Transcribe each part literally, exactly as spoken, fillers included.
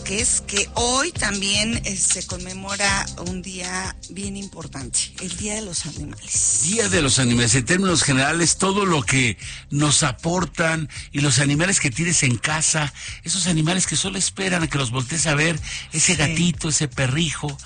Vázquez, que hoy también eh, se conmemora un día bien importante, el Día de los Animales. Día de los Animales, en términos generales, todo lo que nos aportan y los animales que tienes en casa, esos animales que solo esperan a que los voltees a ver, ese Sí. gatito, ese perrijo,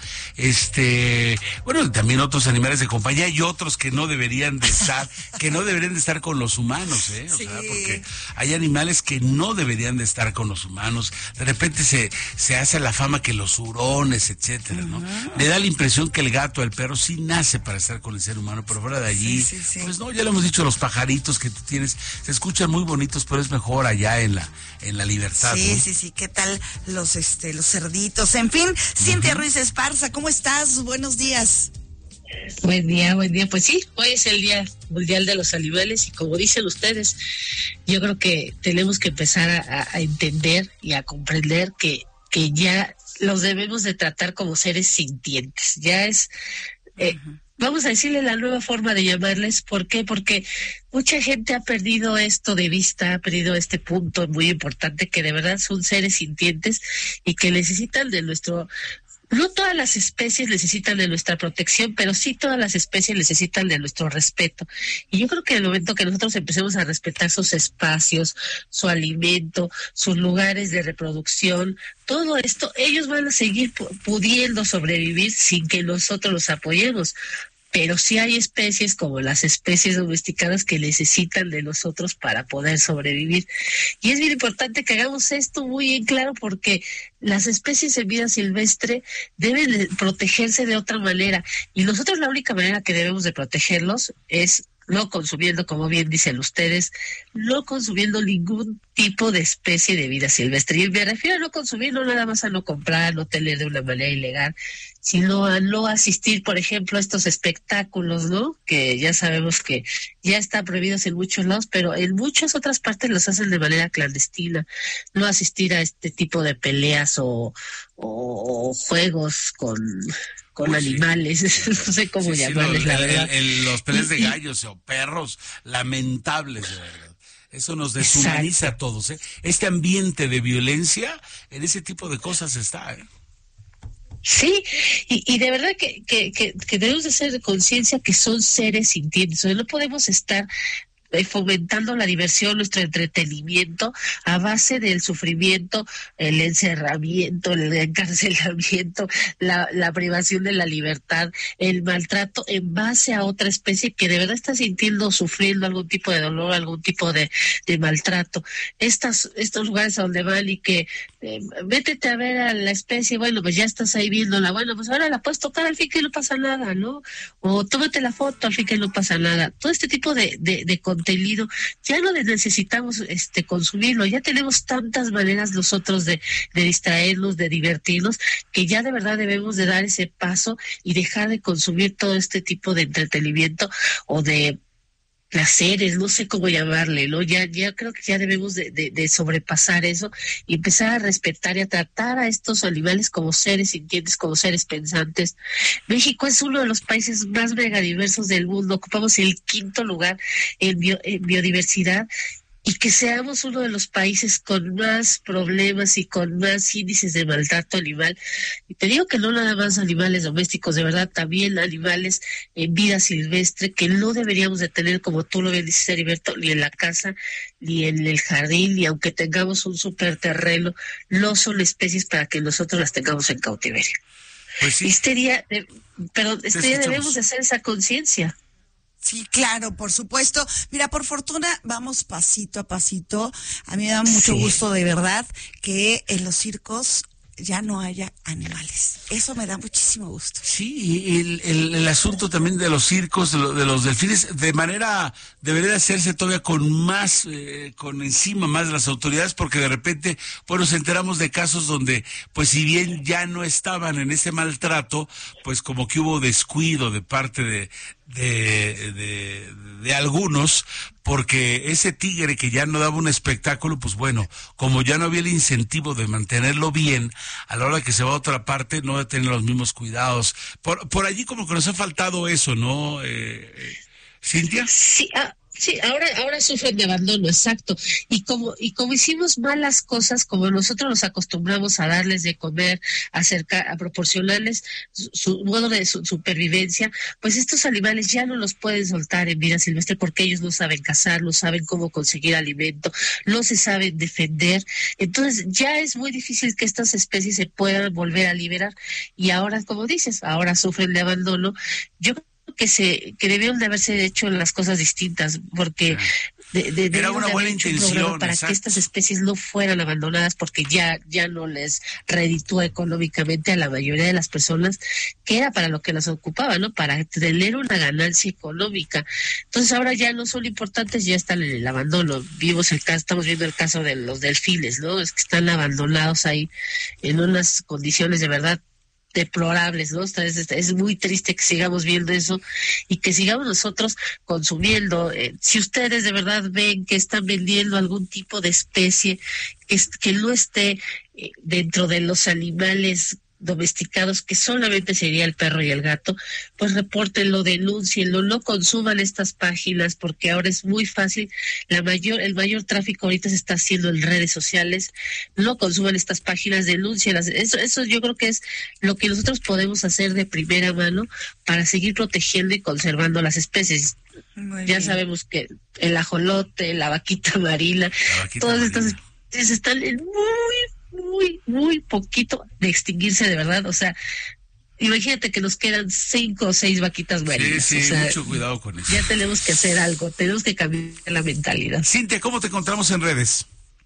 este, bueno, también otros animales de compañía y otros que no deberían de estar, que no deberían de estar con los humanos, ¿eh? O Sí. sea, porque hay animales que no deberían de estar con los humanos. De repente se, se hace la fama que los hurones, etcétera, ¿no? Uh-huh. Me da la impresión que el gato, el perro, sí nace para estar con el ser humano, pero fuera de allí, sí, sí, sí. Pues no, ya lo hemos dicho, los pajaritos que tú tienes, se escuchan muy bonitos, pero es mejor allá en la, en la libertad. Sí, ¿no? sí, sí, ¿qué tal los, este, los cerditos? En fin, uh-huh. Cintia Ruiz Esparza, ¿cómo estás? Buenos días. Buen día, buen día. Pues sí, hoy es el Día Mundial de los Animales y como dicen ustedes, yo creo que tenemos que empezar a, a entender y a comprender que, que ya los debemos de tratar como seres sintientes. Ya es, eh, uh-huh. vamos a decirle la nueva forma de llamarles. ¿Por qué? Porque mucha gente ha perdido esto de vista, ha perdido este punto muy importante, que de verdad son seres sintientes y que necesitan de nuestro... No todas las especies necesitan de nuestra protección, pero sí todas las especies necesitan de nuestro respeto. Y yo creo que en el momento que nosotros empecemos a respetar sus espacios, su alimento, sus lugares de reproducción, todo esto, ellos van a seguir pudiendo sobrevivir sin que nosotros los apoyemos. Pero sí hay especies como las especies domesticadas que necesitan de nosotros para poder sobrevivir. Y es bien importante que hagamos esto muy en claro porque las especies en vida silvestre deben de protegerse de otra manera. Y nosotros la única manera que debemos de protegerlos es no consumiendo, como bien dicen ustedes, no consumiendo ningún tipo de especie de vida silvestre. Y me refiero a no consumir, no nada más a no comprar, no tener de una manera ilegal, sino a no asistir, por ejemplo, a estos espectáculos, ¿no? Que ya sabemos que ya están prohibidos en muchos lados, pero en muchas otras partes los hacen de manera clandestina. No asistir a este tipo de peleas o, o, o juegos con... con Uy, animales, sí. No sé cómo sí, llamarles, sí, no, la el, verdad. El, el, los peleas de gallos o perros, lamentables, de verdad. Eso nos deshumaniza Exacto. a todos, ¿eh? Este ambiente de violencia, en ese tipo de cosas está, ¿eh? Sí, y, y de verdad que, que, que, que debemos de ser de conciencia que son seres sintientes, o sea, no podemos estar fomentando la diversión, nuestro entretenimiento a base del sufrimiento, el encerramiento, el encarcelamiento, la, la privación de la libertad, el maltrato en base a otra especie que de verdad está sintiendo, sufriendo algún tipo de dolor, algún tipo de, de maltrato. Estas, estos lugares a donde van y que eh, métete a ver a la especie, bueno, pues ya estás ahí viéndola, bueno, pues ahora la puedes tocar, al fin que no pasa nada, ¿no? O tómate la foto, al fin que no pasa nada. Todo este tipo de, de, de contenido, ya no necesitamos este consumirlo, ya tenemos tantas maneras nosotros de, de distraernos, de divertirnos, que ya de verdad debemos de dar ese paso y dejar de consumir todo este tipo de entretenimiento o de placeres, no sé cómo llamarle, ¿no? Ya, ya creo que ya debemos de, de, de sobrepasar eso y empezar a respetar y a tratar a estos animales como seres sintientes, como seres pensantes. México es uno de los países más megadiversos del mundo, ocupamos el quinto lugar en, bio, en biodiversidad, y que seamos uno de los países con más problemas y con más índices de maltrato animal. Y te digo que no nada más animales domésticos, de verdad, también animales en vida silvestre que no deberíamos de tener, como tú lo bien dices, Heriberto, ni en la casa, ni en el jardín, ni aunque tengamos un super terreno, no son especies para que nosotros las tengamos en cautiverio. Pues sí. Este día, de, perdón, este día debemos de hacer esa conciencia. Sí, claro, por supuesto. Mira, por fortuna vamos pasito a pasito. A mí me da mucho sí. gusto, de verdad, que en los circos ya no haya animales. Eso me da muchísimo gusto. Sí, y el, el, el asunto también de los circos, de, lo, de los delfines, de manera, debería hacerse todavía con más, eh, con encima más de las autoridades, porque de repente, pues nos enteramos de casos donde, pues si bien ya no estaban en ese maltrato, pues como que hubo descuido de parte de, de, de, de algunos, porque ese tigre que ya no daba un espectáculo, pues bueno, como ya no había el incentivo de mantenerlo bien, a la hora que se va a otra parte no va a tener los mismos cuidados. Por, por allí como que nos ha faltado eso, ¿no, eh, eh, Cintia? Sí, ah, Sí, ahora, ahora sufren de abandono, exacto. Y como, y como hicimos malas cosas, como nosotros nos acostumbramos a darles de comer, a acercar, a proporcionarles su, su modo de su, supervivencia, pues estos animales ya no los pueden soltar en vida silvestre porque ellos no saben cazar, no saben cómo conseguir alimento, no se saben defender. Entonces ya es muy difícil que estas especies se puedan volver a liberar. Y ahora, como dices, ahora sufren de abandono. Yo que se que debieron de haberse hecho las cosas distintas, porque de, de, era una de buena intención para exacto. que estas especies no fueran abandonadas, porque ya ya no les reditúa económicamente a la mayoría de las personas, que era para lo que las ocupaba, ¿no? Para tener una ganancia económica. Entonces ahora ya no son importantes, ya están en el abandono. Vimos el caso, estamos viendo el caso de los delfines, ¿no? Es que están abandonados ahí en unas condiciones de verdad deplorables, ¿no? Es, es, es muy triste que sigamos viendo eso y que sigamos nosotros consumiendo. Eh, si ustedes de verdad ven que están vendiendo algún tipo de especie que, que no esté eh, dentro de los animales domesticados, que solamente sería el perro y el gato, pues repórtenlo, denúncienlo, no consuman estas páginas, porque ahora es muy fácil, la mayor, el mayor tráfico ahorita se está haciendo en redes sociales. No consuman estas páginas, denúncienlas. Eso, eso yo creo que es lo que nosotros podemos hacer de primera mano para seguir protegiendo y conservando las especies. Muy ya bien. Sabemos que el ajolote, la vaquita marina, la vaquita todas marina. Estas especies están en muy muy, muy poquito de extinguirse de verdad. O sea, imagínate que nos quedan cinco o seis vaquitas marinas. Sí, sí, o sea, mucho cuidado con eso. Ya tenemos que hacer algo, tenemos que cambiar la mentalidad. Cintia, ¿cómo te encontramos en redes?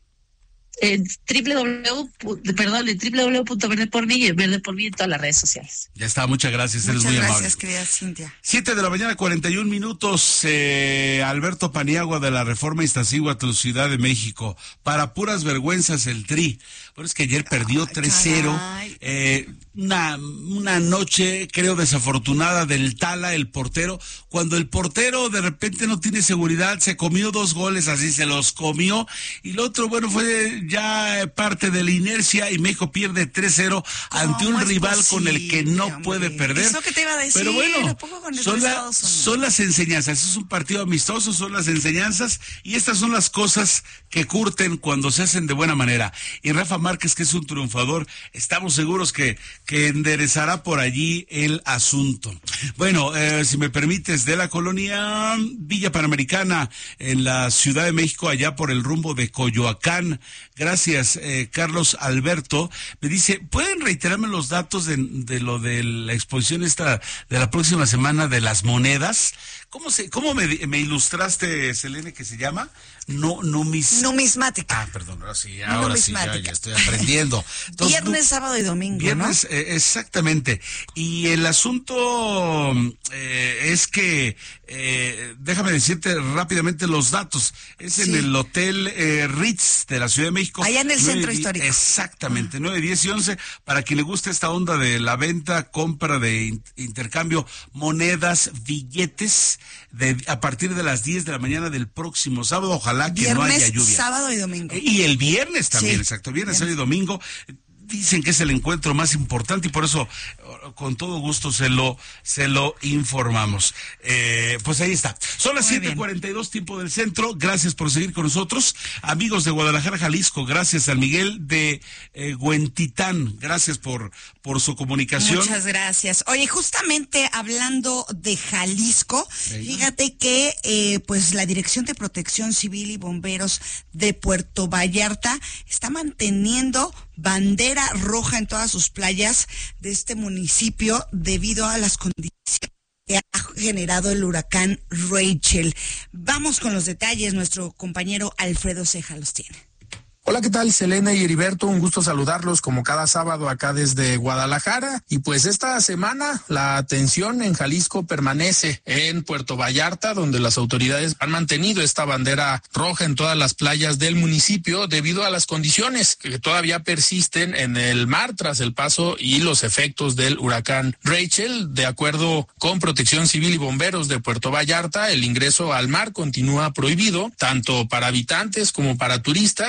En www, perdón, en doble u doble u doble u punto verde por mí y en Verde por mí en todas las redes sociales. Ya está, muchas gracias, muchas eres muy gracias, amable. Muchas gracias, querida Cintia. Siete de la mañana, cuarenta y un minutos. Eh, Alberto Paniagua de la Reforma Iztaccíhuatl, Ciudad de México. Para puras vergüenzas el Tri. Bueno, es que ayer perdió tres cero. Eh, una, una noche, creo, desafortunada del Tala, el portero. Cuando el portero de repente no tiene seguridad, se comió dos goles, así se los comió. Y el otro, bueno, fue ya parte de la inercia y México pierde tres cero ante un rival posible, con el que no hombre. puede perder. Eso que te iba a decir. Pero bueno, con son, la, son las enseñanzas. Es un partido amistoso, son las enseñanzas y estas son las cosas que curten cuando se hacen de buena manera. Y Rafa Márquez, que es un triunfador, estamos seguros que, que enderezará por allí el asunto. Bueno, eh, si me permites, de la colonia Villa Panamericana en la Ciudad de México, allá por el rumbo de Coyoacán. Gracias, eh, Carlos Alberto. Me dice, ¿pueden reiterarme los datos de, de lo de la exposición esta de la próxima semana de las monedas? ¿Cómo se, cómo me, me ilustraste, Selene, que se llama? No, numis... Numismática. Ah, perdón, ahora sí, ahora sí, ya, ya estoy aprendiendo. Entonces, viernes, no, sábado y domingo, viernes, ¿no? Eh, exactamente. Y el asunto eh, es que, eh, déjame decirte rápidamente los datos. Es sí. en el Hotel eh, Ritz de la Ciudad de México. Allá en el centro histórico. Exactamente, nueve, diez y once. Para quien le guste esta onda de la venta, compra de in- intercambio, monedas, billetes, de, a partir de las diez de la mañana del próximo sábado. Ojalá que viernes, no haya lluvia. Sábado y domingo. Y el viernes también, sí. exacto. Viernes, sábado y domingo. Dicen que es el encuentro más importante y por eso con todo gusto se lo se lo informamos. Eh, pues ahí está. Son las siete cuarenta y dos, tiempo del centro. Gracias por seguir con nosotros. Amigos de Guadalajara, Jalisco, gracias. San Miguel de eh, Huentitán, gracias por, por su comunicación. Muchas gracias. Oye, justamente hablando de Jalisco, ¿sí? Fíjate que eh, pues la Dirección de Protección Civil y Bomberos de Puerto Vallarta está manteniendo bandera roja en todas sus playas de este municipio debido a las condiciones que ha generado el huracán Rachel. Vamos con los detalles, nuestro compañero Alfredo Ceja los tiene. Hola, ¿qué tal? Selena y Heriberto, un gusto saludarlos como cada sábado acá desde Guadalajara. Y pues esta semana la atención en Jalisco permanece en Puerto Vallarta, donde las autoridades han mantenido esta bandera roja en todas las playas del municipio debido a las condiciones que todavía persisten en el mar tras el paso y los efectos del huracán Rachel. De acuerdo con Protección Civil y Bomberos de Puerto Vallarta, el ingreso al mar continúa prohibido, tanto para habitantes como para turistas, mientras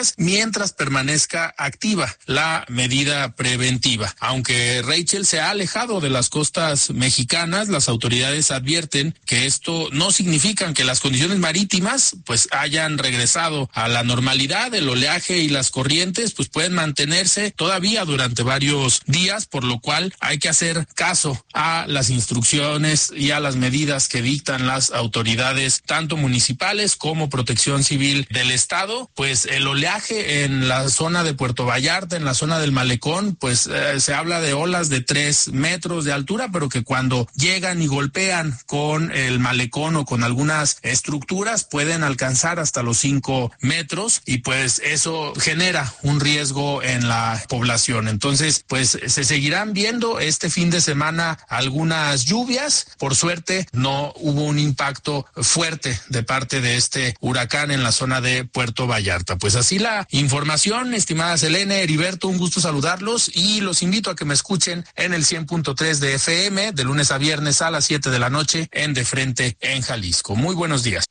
mientras permanezca activa la medida preventiva. Aunque Rachel se ha alejado de las costas mexicanas, las autoridades advierten que esto no significa que las condiciones marítimas pues hayan regresado a la normalidad. El oleaje y las corrientes pues pueden mantenerse todavía durante varios días, por lo cual hay que hacer caso a las instrucciones y a las medidas que dictan las autoridades, tanto municipales como Protección Civil del Estado. Pues el oleaje en la zona de Puerto Vallarta, en la zona del malecón, pues eh, se habla de olas de tres metros de altura, pero que cuando llegan y golpean con el malecón o con algunas estructuras pueden alcanzar hasta los cinco metros, y pues eso genera un riesgo en la población. Entonces, pues se seguirán viendo este fin de semana algunas lluvias. Por suerte, no hubo un impacto fuerte de parte de este huracán en la zona de Puerto Vallarta. Pues así la información, estimada Selene, Heriberto, un gusto saludarlos y los invito a que me escuchen en el cien punto tres de F M de lunes a viernes a las siete de la noche en De Frente en Jalisco. Muy buenos días.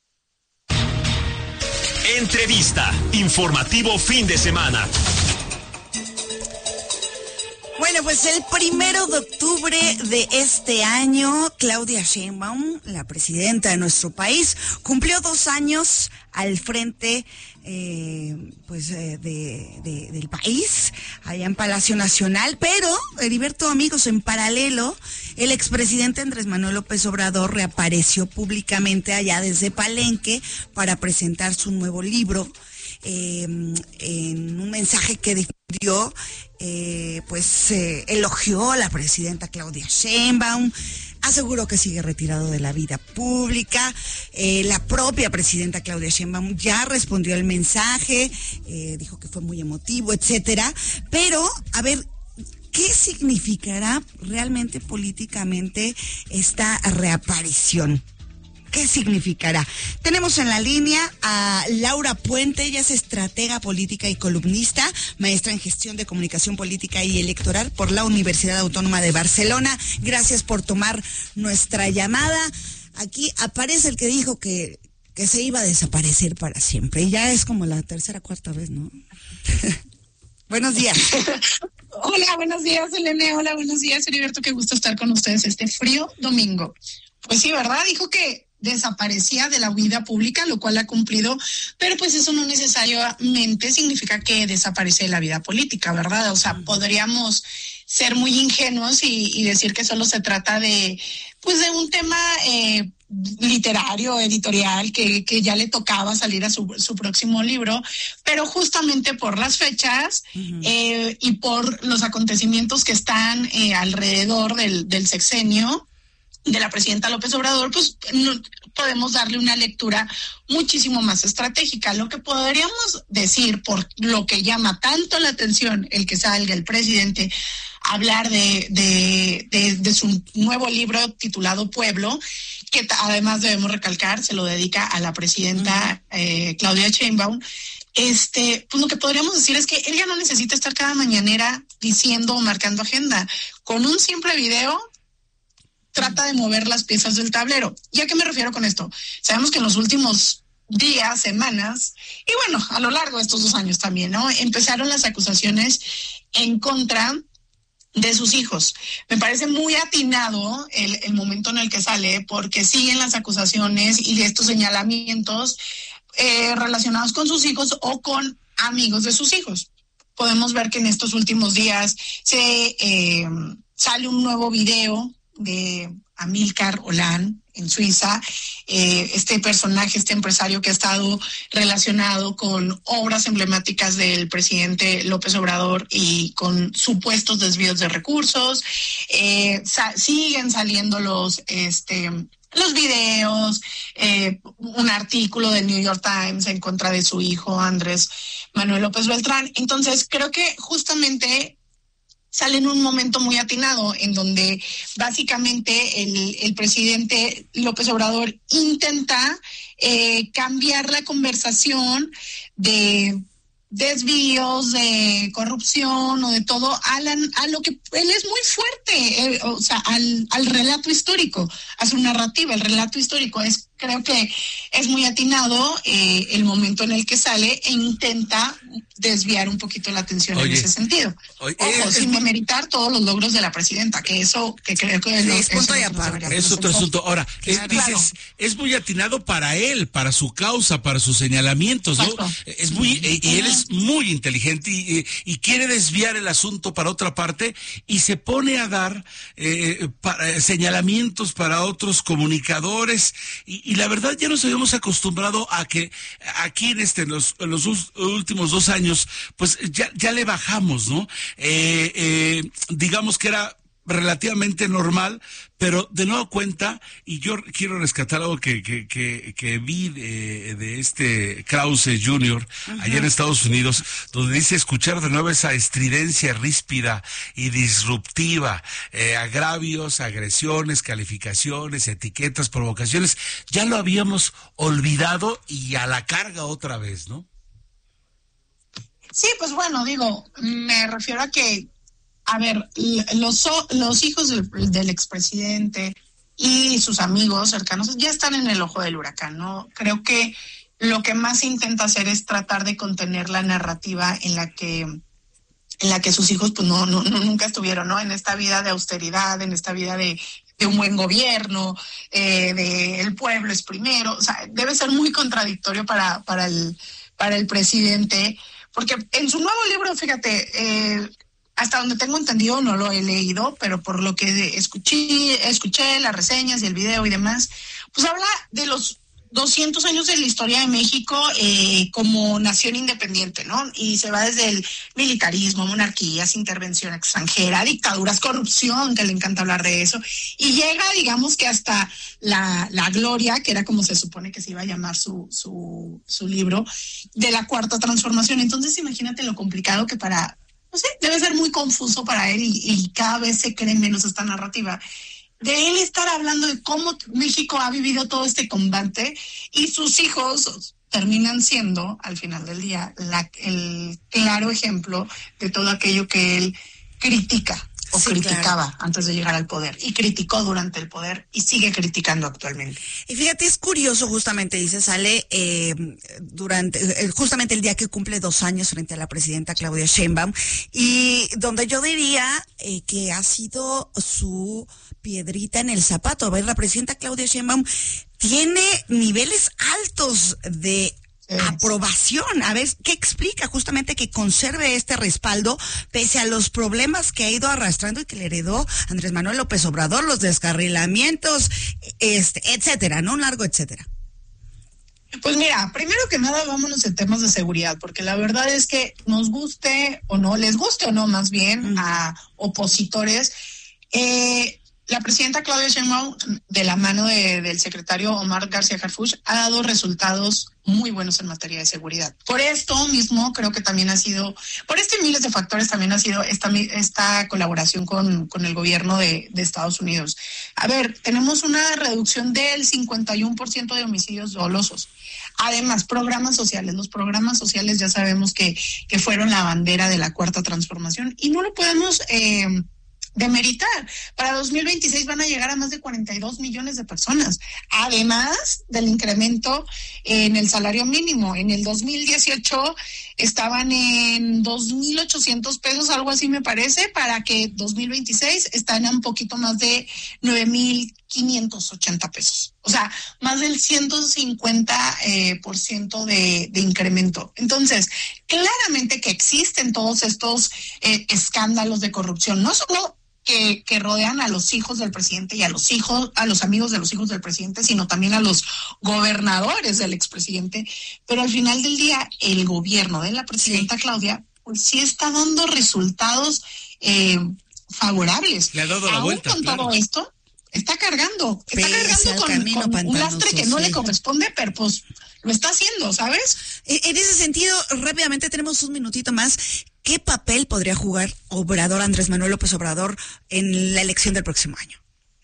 Entrevista, informativo fin de semana. Bueno, pues el primero de octubre de este año, Claudia Sheinbaum, la presidenta de nuestro país, cumplió dos años al frente eh, pues eh, de, de, del país, allá en Palacio Nacional. Pero, Heriberto, amigos, en paralelo, el expresidente Andrés Manuel López Obrador reapareció públicamente allá desde Palenque para presentar su nuevo libro. Eh, en un mensaje que difundió, eh, pues eh, elogió a la presidenta Claudia Sheinbaum, aseguró que sigue retirado de la vida pública. Eh, la propia presidenta Claudia Sheinbaum ya respondió al mensaje, eh, dijo que fue muy emotivo, etcétera. Pero, a ver, ¿qué significará realmente políticamente esta reaparición? ¿Qué significará? Tenemos en la línea a Laura Puente. Ella es estratega política y columnista, maestra en gestión de comunicación política y electoral por la Universidad Autónoma de Barcelona. Gracias por tomar nuestra llamada. Aquí aparece el que dijo que, que se iba a desaparecer para siempre. Y ya es como la tercera o cuarta vez, ¿no? Buenos días. Hola, buenos días, Selene. Hola, buenos días, Heriberto. Qué gusto estar con ustedes este frío domingo. Pues sí, ¿verdad? Dijo que desaparecía de la vida pública, lo cual ha cumplido, pero pues eso no necesariamente significa que desaparece de la vida política, ¿verdad? O sea, podríamos ser muy ingenuos y, y decir que solo se trata de, pues, de un tema eh, literario, editorial, que, que ya le tocaba salir a su, su próximo libro, pero justamente por las fechas uh-huh. eh, y por los acontecimientos que están eh, alrededor del, del sexenio de la presidenta López Obrador, pues no, podemos darle una lectura muchísimo más estratégica. Lo que podríamos decir, por lo que llama tanto la atención el que salga el presidente a hablar de, de, de, de su nuevo libro titulado Pueblo, que además debemos recalcar, se lo dedica a la presidenta uh-huh. eh, Claudia Sheinbaum. Este, pues lo que podríamos decir es que él ya no necesita estar cada mañanera diciendo o marcando agenda. Con un simple video trata de mover las piezas del tablero. ¿Y a qué me refiero con esto? Sabemos que en los últimos días, semanas, y bueno, a lo largo de estos dos años también, ¿no? Empezaron las acusaciones en contra de sus hijos. Me parece muy atinado el, el momento en el que sale, porque siguen las acusaciones y estos señalamientos eh, relacionados con sus hijos o con amigos de sus hijos. Podemos ver que en estos últimos días se eh, sale un nuevo video de Amílcar Olán en Suiza, eh, este personaje, este empresario que ha estado relacionado con obras emblemáticas del presidente López Obrador y con supuestos desvíos de recursos. Eh, sa- siguen saliendo los este los videos, eh, un artículo del New York Times en contra de su hijo Andrés Manuel López Beltrán. Entonces creo que justamente sale en un momento muy atinado en donde básicamente el, el presidente López Obrador intenta eh, cambiar la conversación de desvíos, de corrupción o de todo a, la, a lo que él es muy fuerte, eh, o sea, al, al relato histórico, a su narrativa. El relato histórico es creo que es muy atinado eh, el momento en el que sale e intenta desviar un poquito la atención oye, en ese sentido. Oye, Ojo, es, sin es, demeritar todos los logros de la presidenta, que eso, que creo que es, es punto y aparte. Es otro asunto. Ahora, claro. eh, dices, claro. es muy atinado para él, para su causa, para sus señalamientos, ¿no? Exacto. Es muy, eh, y él es muy inteligente y, y quiere desviar el asunto para otra parte y se pone a dar eh, para, señalamientos para otros comunicadores y, y la verdad ya nos habíamos acostumbrado a que aquí en este en los, en los últimos dos años pues ya ya le bajamos, ¿no? Eh, eh, digamos que era relativamente normal, pero de nueva cuenta, y yo quiero rescatar algo que que que, que vi de, de este Krause junior Uh-huh. allá en Estados Unidos, donde dice escuchar de nuevo esa estridencia ríspida y disruptiva, eh, agravios, agresiones, calificaciones, etiquetas, provocaciones, ya lo habíamos olvidado y a la carga otra vez, ¿no? Sí, pues bueno, digo, me refiero a que A ver, los, los hijos del, del expresidente y sus amigos cercanos ya están en el ojo del huracán, ¿no? Creo que lo que más intenta hacer es tratar de contener la narrativa en la que en la que sus hijos pues no, no, no nunca estuvieron, ¿no? En esta vida de austeridad, en esta vida de, de un buen gobierno, eh, de el pueblo es primero, o sea, debe ser muy contradictorio para, para el, para el presidente, porque en su nuevo libro, fíjate, eh, hasta donde tengo entendido, no lo he leído, pero por lo que escuché, escuché las reseñas y el video y demás, pues habla de los doscientos años de la historia de México eh, como nación independiente, ¿no? Y se va desde el militarismo, monarquías, intervención extranjera, dictaduras, corrupción, que le encanta hablar de eso, y llega, digamos que hasta la, la gloria, que era como se supone que se iba a llamar su, su, su libro, de la Cuarta Transformación. Entonces imagínate lo complicado que para... No sé, debe ser muy confuso para él y, y cada vez se cree menos esta narrativa. De él estar hablando de cómo México ha vivido todo este combate y sus hijos terminan siendo, al final del día, la, el claro ejemplo de todo aquello que él critica o sí, criticaba claro. antes de llegar al poder y criticó durante el poder y sigue criticando actualmente. Y fíjate, es curioso, justamente dice, sale eh, durante eh, justamente el día que cumple dos años frente a la presidenta Claudia Sheinbaum, y donde yo diría eh, que ha sido su piedrita en el zapato. A ver, la presidenta Claudia Sheinbaum tiene niveles altos de aprobación. A ver, ¿qué explica justamente que conserve este respaldo pese a los problemas que ha ido arrastrando y que le heredó Andrés Manuel López Obrador, los descarrilamientos, este, etcétera, ¿no? Un largo etcétera. Pues mira, primero que nada vámonos en temas de seguridad, porque la verdad es que nos guste o no, les guste o no más bien mm. a opositores, eh, la presidenta Claudia Sheinbaum, de la mano de, del secretario Omar García Harfuch, ha dado resultados muy buenos en materia de seguridad. Por esto mismo creo que también ha sido, por este miles de factores también ha sido esta, esta colaboración con, con el gobierno de, de Estados Unidos. A ver, tenemos una reducción del cincuenta y uno por ciento de homicidios dolosos. Además, programas sociales. Los programas sociales ya sabemos que, que fueron la bandera de la Cuarta Transformación y no lo podemos... Eh, demeritar. Para dos mil veintiséis van a llegar a más de cuarenta y dos millones de personas, además del incremento en el salario mínimo. En el dos mil dieciocho estaban en dos mil ochocientos pesos, algo así me parece, para que dos mil veintiséis están a un poquito más de nueve mil quinientos ochenta pesos. O sea, más del ciento cincuenta eh, por ciento de, de incremento. Entonces, claramente que existen todos estos eh, escándalos de corrupción, no solo Que, que rodean a los hijos del presidente y a los hijos, a los amigos de los hijos del presidente, sino también a los gobernadores del expresidente. Pero al final del día, el gobierno de la presidenta sí. Claudia, pues sí está dando resultados eh, favorables. Le ha dado la Aún vuelta, con claro. todo esto, está cargando, está Pese cargando con, con un lastre que no sí. le corresponde, pero pues lo está haciendo, ¿sabes? En ese sentido, rápidamente tenemos un minutito más. ¿Qué papel podría jugar Obrador, Andrés Manuel López Obrador, en la elección del próximo año?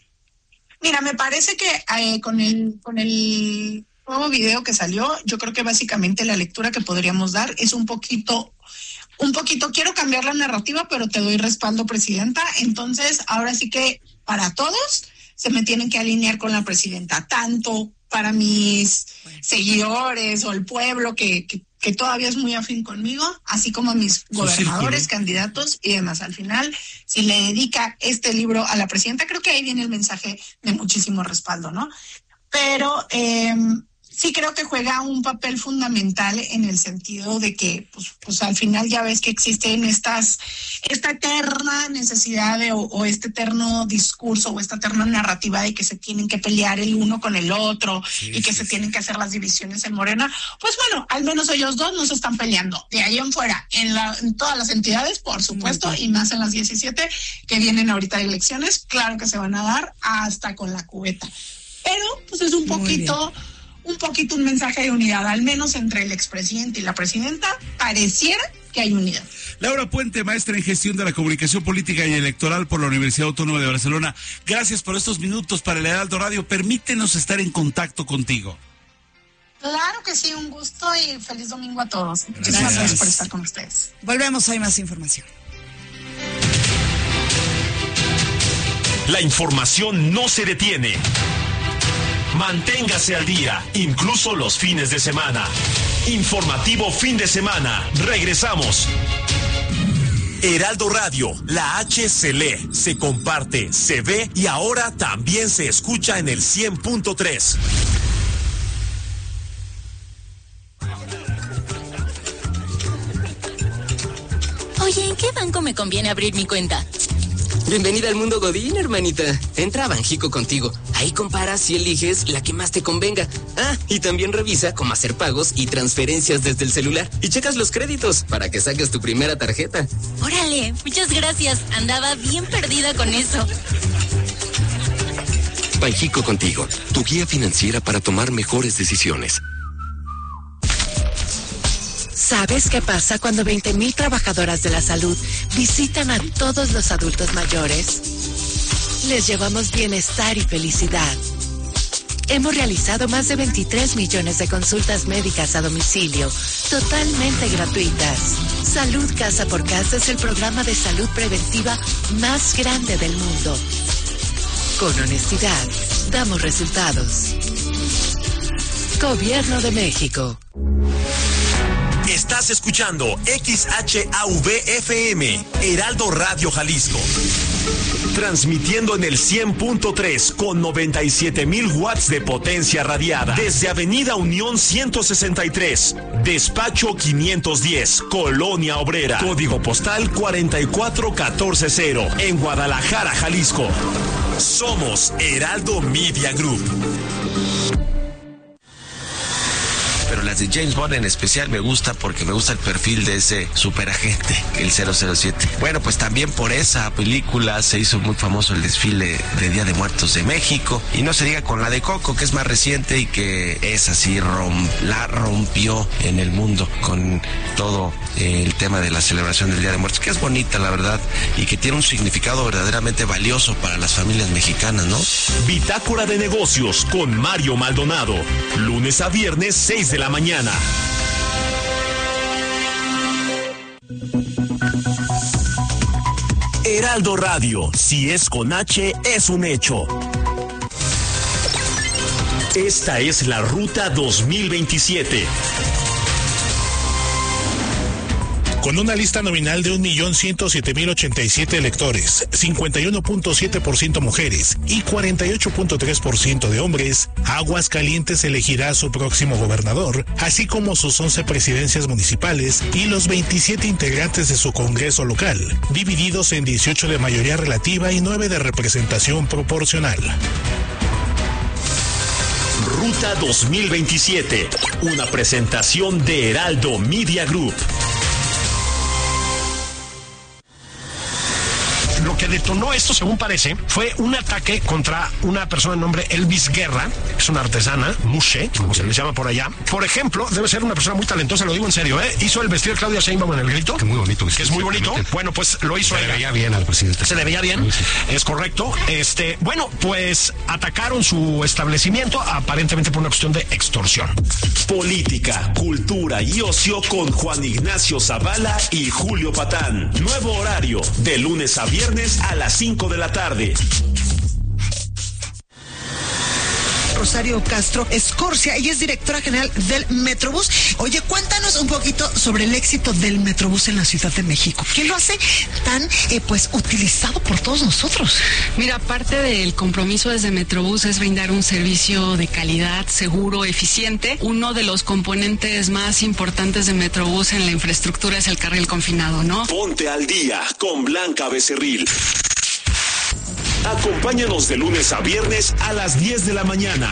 Mira, me parece que eh, con el con el nuevo video que salió, yo creo que básicamente la lectura que podríamos dar es un poquito, un poquito, quiero cambiar la narrativa, pero te doy respaldo, presidenta. Entonces, ahora sí que para todos se me tienen que alinear con la presidenta, tanto para mis seguidores o el pueblo que, que, que todavía es muy afín conmigo, así como mis Su gobernadores, círculo. candidatos y demás. Al final, si le dedica este libro a la presidenta, creo que ahí viene el mensaje de muchísimo respaldo, ¿no? Pero eh, sí creo que juega un papel fundamental en el sentido de que, pues, pues al final ya ves que existen estas, esta eterna necesidad de, o, o este eterno discurso o esta eterna narrativa de que se tienen que pelear el uno con el otro Sí, y que sí, se sí. tienen que hacer las divisiones en Morena. Pues bueno, al menos ellos dos no se están peleando. De ahí en fuera, en, la, en todas las entidades, por supuesto, y más en las diecisiete que vienen ahorita de elecciones, claro que se van a dar hasta con la cubeta. Pero pues es un Muy poquito... un poquito un mensaje de unidad, al menos entre el expresidente y la presidenta, pareciera que hay unidad. Laura Puente, maestra en gestión de la comunicación política y electoral por la Universidad Autónoma de Barcelona. Gracias por estos minutos para el Heraldo Radio. Permítenos estar en contacto contigo. Claro que sí, un gusto y feliz domingo a todos. Gracias. Muchísimas gracias por estar con ustedes. Volvemos, hay más información. La información no se detiene. Manténgase al día, incluso los fines de semana. Informativo fin de semana. Regresamos. Heraldo Radio, la H se lee, se comparte, se ve y ahora también se escucha en el cien punto tres. Oye, ¿en qué banco me conviene abrir mi cuenta? Bienvenida al mundo Godín, hermanita. Entra a Banjico Contigo. Ahí comparas y eliges la que más te convenga. Ah, y también revisa cómo hacer pagos y transferencias desde el celular. Y checas los créditos para que saques tu primera tarjeta. Órale, muchas gracias. Andaba bien perdida con eso. Banjico Contigo, tu guía financiera para tomar mejores decisiones. ¿Sabes qué pasa cuando veinte mil trabajadoras de la salud visitan a todos los adultos mayores? Les llevamos bienestar y felicidad. Hemos realizado más de veintitrés millones de consultas médicas a domicilio, totalmente gratuitas. Salud Casa por Casa es el programa de salud preventiva más grande del mundo. Con honestidad, damos resultados. Gobierno de México. Estás escuchando X H A V F M, Heraldo Radio Jalisco. Transmitiendo en el cien punto tres con noventa y siete mil watts de potencia radiada. Desde Avenida Unión ciento sesenta y tres, Despacho quinientos diez, Colonia Obrera. Código postal cuarenta y cuatro catorce cero, en Guadalajara, Jalisco. Somos Heraldo Media Group. Pero las de James Bond en especial me gusta porque me gusta el perfil de ese superagente, el cero cero siete. Bueno, pues también por esa película se hizo muy famoso el desfile de Día de Muertos de México. Y no se diga con la de Coco, que es más reciente y que es así, rom, la rompió en el mundo con todo eh, el tema de la celebración del Día de Muertos, que es bonita, la verdad, y que tiene un significado verdaderamente valioso para las familias mexicanas, ¿no? Bitácora de Negocios con Mario Maldonado. Lunes a viernes, seis de la mañana. Heraldo Radio, si es con H, es un hecho. Esta es la Ruta dos mil veintisiete. Con una lista nominal de un millón ciento siete mil ochenta y siete electores, cincuenta y uno punto siete por ciento mujeres y cuarenta y ocho punto tres por ciento de hombres, Aguascalientes elegirá a su próximo gobernador, así como sus once presidencias municipales y los veintisiete integrantes de su Congreso local, divididos en dieciocho de mayoría relativa y nueve de representación proporcional. Ruta dos mil veintisiete, una presentación de Heraldo Media Group. Lo que detonó esto, según parece, fue un ataque contra una persona de nombre Elvis Guerra, es una artesana, mushe, como se les llama por allá. Por ejemplo, debe ser una persona muy talentosa, lo digo en serio, ¿eh? Hizo el vestido de Claudia Sheinbaum en el grito. Que muy bonito. Que es muy bonito. Bueno, pues lo hizo Se ella. le veía bien al presidente. Se le veía bien, sí. Es correcto. Este, bueno, pues atacaron su establecimiento aparentemente por una cuestión de extorsión. Política, cultura y ocio con Juan Ignacio Zavala y Julio Patán. Nuevo horario, de lunes a viernes a las cinco de la tarde. Rosario Castro Escorcia. Ella es directora general del Metrobús. Oye, cuéntanos un poquito sobre el éxito del Metrobús en la Ciudad de México. ¿Qué lo hace tan, eh, pues, utilizado por todos nosotros? Mira, parte del compromiso desde Metrobús es brindar un servicio de calidad, seguro, eficiente. Uno de los componentes más importantes de Metrobús en la infraestructura es el carril confinado, ¿no? Ponte al día con Blanca Becerril. Acompáñanos de lunes a viernes a las diez de la mañana.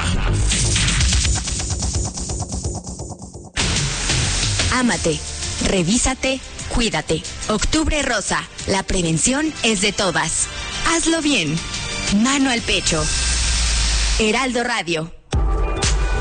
Ámate, revísate, cuídate. Octubre Rosa, la prevención es de todas. Hazlo bien. Mano al pecho. Heraldo Radio.